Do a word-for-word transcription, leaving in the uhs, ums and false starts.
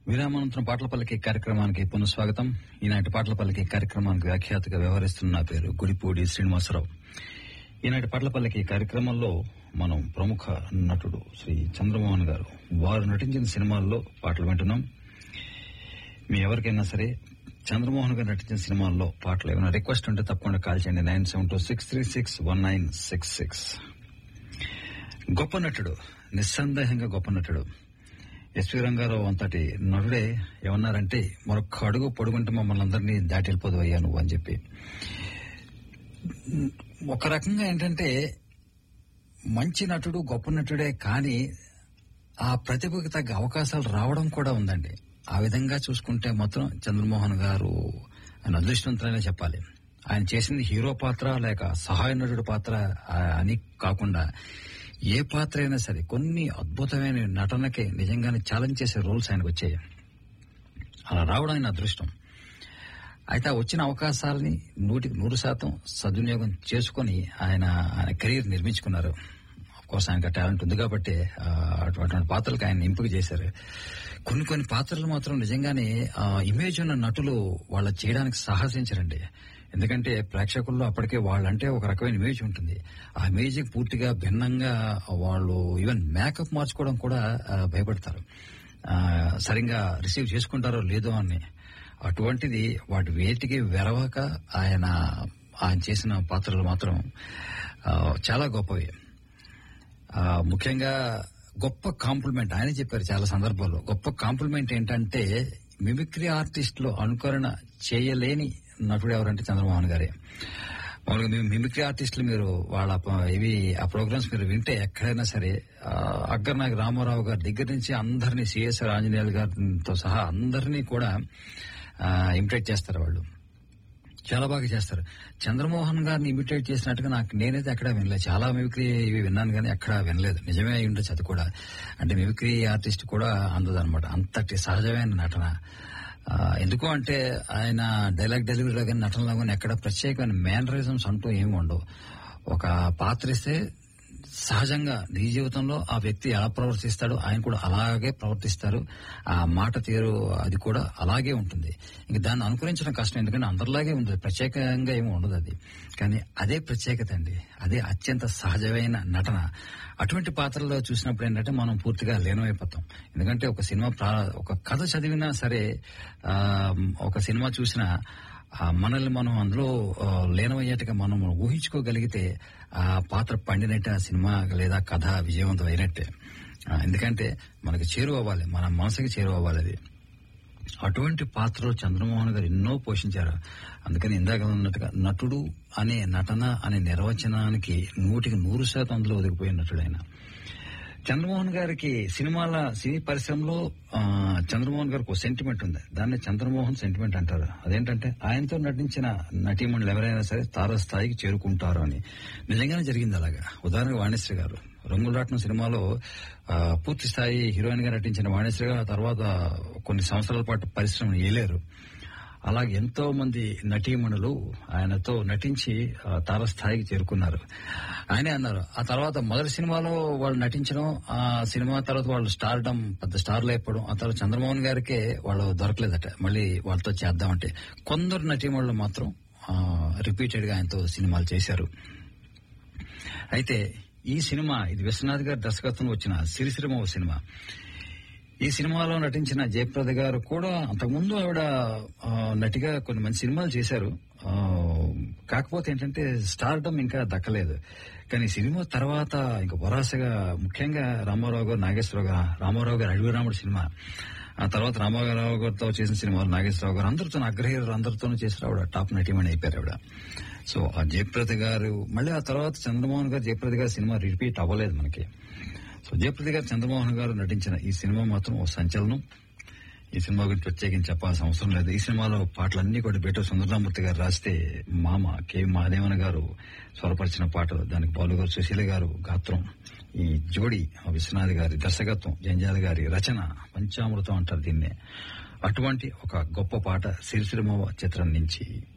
విరామానంతరం పాటల పల్లకి కార్యక్రమానికి పునఃస్వాగతం. ఈనాటి పాటల పల్లకి కార్యక్రమానికి వ్యాఖ్యాతగా వ్యవహరిస్తున్న నా పేరు గుడిపూడి శ్రీనివాసరావు. ఈనాటి పాటల పల్లకి కార్యక్రమంలో మనం ప్రముఖ నటుడు శ్రీ చంద్రమోహన్ గారు వారు నటించిన సినిమాల్లో పాటలు వింటున్నాం. మీ ఎవరికైనా సరే చంద్రమోహన్ గారు నటించిన సినిమాల్లో పాటలు ఏమైనా రిక్వెస్ట్ ఉంటే తప్పకుండా కాల్ చేయండి. Nine seven two six three six one nine six six. గొప్ప నటుడు, నిస్సందేహంగా గొప్ప నటుడు ఎస్వి రంగారావు అంతటి నటుడే ఏమన్నారంటే, మరొక్క అడుగు పొడుగుంటే మమ్మల్ని అందరినీ దాటి వెళ్ళిపోదు అయ్యా నువ్వు అని చెప్పి. ఒక రకంగా ఏంటంటే మంచి నటుడు గొప్ప నటుడే, కానీ ఆ ప్రతిభకు తగ్గ అవకాశాలు రావడం కూడా ఉందండి. ఆ విధంగా చూసుకుంటే మాత్రం చంద్రమోహన్ గారు ఆయన అదృష్టవంతులనే చెప్పాలి. ఆయన చేసింది హీరో పాత్ర లేక సహాయ నటుడు పాత్ర అని కాకుండా ఏ పాత్ర అయినా సరే కొన్ని అద్భుతమైన నటనకి నిజంగానే ఛాలెంజ్ చేసే రోల్స్ ఆయనకు వచ్చాయి. అలా రావడం ఆయన అదృష్టం. అయితే వచ్చిన అవకాశాలని నూటికి నూరు శాతం సద్వినియోగం చేసుకుని ఆయన ఆయన కెరీర్ నిర్మించుకున్నారు. కోర్స్ ఆయనకు టాలెంట్ ఉంది కాబట్టి అటువంటి పాత్రలకు ఆయన ఎంపిక చేశారు. కొన్ని కొన్ని పాత్రలు మాత్రం నిజంగానే ఇమేజ్ ఉన్న నటులు వాళ్ళ చేయడానికి సాహసించరండి. ఎందుకంటే ప్రేక్షకుల్లో అప్పటికే వాళ్ళంటే ఒక రకమైన ఇమేజ్ ఉంటుంది. ఆ ఇమేజ్ పూర్తిగా భిన్నంగా వాళ్ళు ఈవెన్ మేకప్ మార్చుకోవడం కూడా భయపడతారు, సరిగ్గా రిసీవ్ చేసుకుంటారో లేదో అని. అటువంటిది వాటి వేటికి వెరవక ఆయన ఆయన చేసిన పాత్రలు మాత్రం చాలా గొప్పవి. ముఖ్యంగా గొప్ప కాంప్లిమెంట్ ఆయన చెప్పారు చాలా సందర్భాల్లో. గొప్ప కాంప్లిమెంట్ ఏంటంటే, మిమిక్రీ ఆర్టిస్ట్ లో అనుకరణ చేయలేని నటుడు ఎవరంటే చంద్రమోహన్ గారే. మామూలుగా మిమిక్రీ ఆర్టిస్టులు మీరు వాళ్ళ ఇవి ఆ ప్రోగ్రామ్స్ మీరు వింటే ఎక్కడైనా సరే అగ్గర్నాగ్ రామారావు గారి దగ్గర నుంచి అందరినీ, సిఎస్ఆర్ ఆంజనేయులు గారితో సహా అందరినీ కూడా ఇమిటేట్ చేస్తారు. వాళ్ళు చాలా బాగా చేస్తారు. చంద్రమోహన్ గారిని ఇమిటేట్ చేసినట్టుగా నాకు నేనైతే ఎక్కడా వినలేదు. చాలా మిమిక్రీ ఇవి విన్నాను కానీ ఎక్కడా వినలేదు. నిజమే అయి ఉండొచ్చు అది కూడా. అంటే మిమిక్రీ ఆర్టిస్ట్ కూడా అందదనమాట, అంతటి సహజమైన నటన. ఎందుకు అంటే ఆయన డైలాగ్ డెలివరీలో కానీ నటనలో కానీ ఎక్కడ ప్రత్యేకమైన మేనరిజమ్స్ అంటూ ఏమి ఉండవు. ఒక పాత్ర ఇస్తే సహజంగా నిజ జీవితంలో ఆ వ్యక్తి ఎలా ప్రవర్తిస్తాడో ఆయన కూడా అలాగే ప్రవర్తిస్తారు. ఆ మాట తీరు అది కూడా అలాగే ఉంటుంది. ఇంక దాన్ని అనుకరించడం కష్టం, ఎందుకంటే అందరిలాగే ఉంటుంది, ప్రత్యేకంగా ఏమి ఉండదు అది. కానీ అదే ప్రత్యేకత అండి, అదే అత్యంత సహజమైన నటన. అటువంటి పాత్రలో చూసినప్పుడు ఏంటంటే మనం పూర్తిగా లీనమైపోతాం. ఎందుకంటే ఒక సినిమా ఒక కథ చదివినా సరే, ఒక సినిమా చూసినా మనల్ని మనం అందులో లీనమయ్యేట్టుగా మనం ఊహించుకోగలిగితే ఆ పాత్ర పండినట్టే ఆ సినిమా లేదా కథ విజయవంతం అయినట్టే. ఎందుకంటే మనకి చేరువ అవ్వాలి, మన మనసుకి చేరువ అవ్వాలి అది. అటువంటి పాత్రలో చంద్రమోహన్ గారు ఎన్నో పోషించారు. అందుకని ఇందాక ఉన్నట్టుగా నటుడు అనే నటన అనే నిర్వచనానికి నూటికి నూరు శాతం అందులో ఒదిగిపోయిన నటుడు ఆయన. చంద్రమోహన్ గారికి సినిమాల సినీ పరిశ్రమలో చంద్రమోహన్ గారికి ఒక సెంటిమెంట్ ఉంది. దాన్ని చంద్రమోహన్ సెంటిమెంట్ అంటారు. అదేంటంటే ఆయనతో నటించిన నటీమణులు ఎవరైనా సరే తారస్థాయికి చేరుకుంటారు అని. నిజంగానే జరిగింది అలాగా. ఉదాహరణకు వాణిశ్రీ గారు రంగులరాట్నం సినిమాలో పూర్తి స్థాయి హీరోయిన్ గా నటించిన వాణిశ్రీ గారు ఆ తర్వాత కొన్ని సంవత్సరాల పాటు పరిశ్రమను ఏలేరు. అలాగే ఎంతో మంది నటీమణులు ఆయనతో నటించి తారస్థాయికి చేరుకున్నారు. ఆయనే అన్నారు, ఆ తర్వాత మొదటి సినిమాలో వాళ్ళు నటించడం, ఆ సినిమా తర్వాత వాళ్ళు స్టార్డం పెద్ద స్టార్లు అయిపోవడం, ఆ తర్వాత చంద్రమోహన్ గారికే వాళ్ళు దొరకలేదట మళ్ళీ వాళ్ళతో చేద్దామంటే. కొందరు నటీమణులు మాత్రం రిపీటెడ్ గా ఆయనతో సినిమాలు చేశారు. అయితే ఈ సినిమా ఇది విశ్వనాథ్ గారి దర్శకత్వంలో వచ్చిన సిరిసిరిమ సినిమా. ఈ సినిమాలో నటించిన జయప్రద గారు కూడా అంతకుముందు ఆవిడ నటిగా కొన్ని మంచి సినిమాలు చేశారు. కాకపోతే ఏంటంటే స్టార్డమ్ ఇంకా దక్కలేదు. కానీ సినిమా తర్వాత ఇంకా వరాసగా ముఖ్యంగా రామారావు గారు, నాగేశ్వరరావు గారు, రామారావు గారు అడవి రాముడు సినిమా, ఆ తర్వాత రామారావు గారితో చేసిన సినిమాలు నాగేశ్వరరావు గారు అందరితో అగ్రహీరులు అందరితోనూ చేసిన ఆవిడ టాప్ నటీమణి అయిపోయారు ఆవిడ. సో ఆ జయప్రద గారు మళ్ళీ ఆ తర్వాత చంద్రమోహన్ గారు జయప్రద గారి సినిమా రిపీట్ అవ్వలేదు మనకి. సో జయప్రద గారు చంద్రమోహన్ గారు నటించిన ఈ సినిమా మాత్రం ఓ సంచలనం. ఈ సినిమా గురించి ప్రత్యేకించి చెప్పాల్సిన అవసరం లేదు. ఈ సినిమాలో పాటలన్నీ కూడా బేటో సుందరరామూర్తి గారు రాస్తే మామ కె మహాదేవన్ గారు స్వరపరిచిన పాటలు, దానికి బాలు గారు, సుశీల గారు గాత్రం, ఈ జోడి విశ్వనాథ్ గారి దర్శకత్వం, జంజాల గారి రచన, పంచామృతం అంటారు దీన్నే. అటువంటి ఒక గొప్ప పాట సిరిసిరిమ చిత్రం నుంచి